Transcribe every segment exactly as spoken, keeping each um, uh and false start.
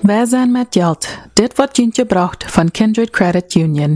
Wij zijn met geld. Dit wordt Jintje gebracht van Kindred Credit Union.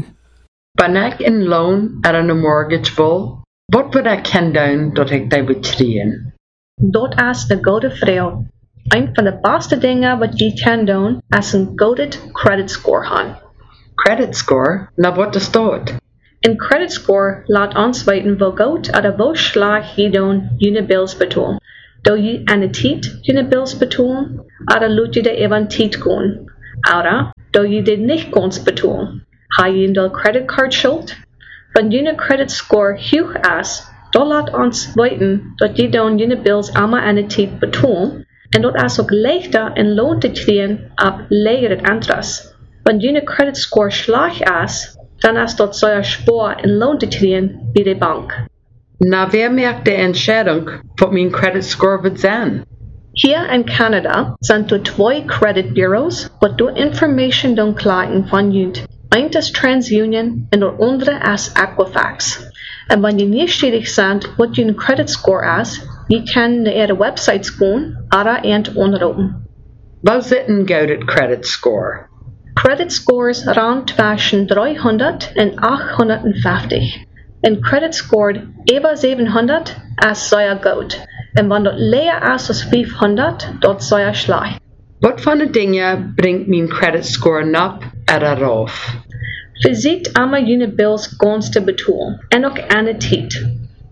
Ben ik in loon er een mortgage wil, wat moet ik gaan doen dat ik dat moet krijgen? Dat is de goede vraag. Een van de beste dingen wat je kan doen is een goede credit score hebben. Credit score? Nou wat is dat? Een credit score laat ons weten hoe goed of hoe slecht je doen je bills betalen. Doe je aan de tijd je bills betalen, of laat je de even tijd gaan? Of doe je dit niet kunt betalen? Heb je een creditcard schuld? Wanneer je credit score hoog is, dan laat ons weten dat je dan je bills allemaal aan de tijd betalen en dat is ook leichter een loon te krijgen op lagere interest. Wanneer je credit score slecht is, dan is dat zeer zwaar een loon te krijgen bij de bank. Nou, wie maakt de entscheidung wat mijn credit score wird zijn? Hier in Canada zijn er twee creditbureaus wat door information doen krijgen van je. Eén is TransUnion en de andere is Equifax. En wanneer je nieuwsgierig bent wat je credit score is, je kan naar de websites gaan of een onderzoeken. Waar zit een gouden credit score? Credit scores rond tussen driehonderd en achthonderdvijftig. Een credit score over zevenhonderd is zeer goed. En wanneer dat lager is als vijfhonderd, dat is zeer slecht. Wat van de dingen brengt mijn credit score nap eraf? Verziet allemaal je bills gans te betalen en ook aan de tijd.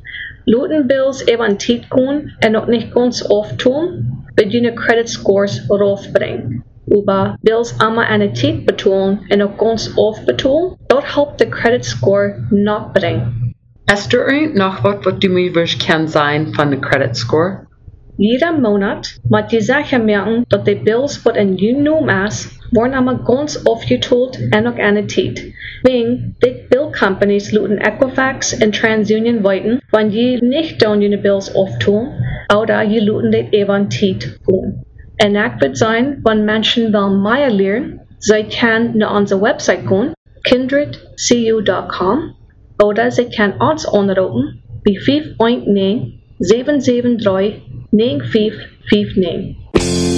Laten bills even aan tijd gaan en ook niet gans aftalen, wil je credit scores eraf brengen. Über bills allemaal aan de tijd betalen en ook gans afbetalen, dat helpt de credit score nog brengen. Is er nog wat wat du mij kan zijn van de credit score? Iedere maand moet je zich merken dat de bills wat in je naam is, worden allemaal gans afgetoeld en ook aan de tijd. Wegen big bill companies laten Equifax en TransUnion weten, wanneer je niet dan je bills aftalen, oder je laten dit even aan tijd gaan. En ik wil zijn, wanneer mensen wel meer leren, zij kan naar onze website gaan, kindred c u dot com, oder zij kan ons onderzoeken bij vijf een negen, zeven zeven drie, negen vijf vijf negen.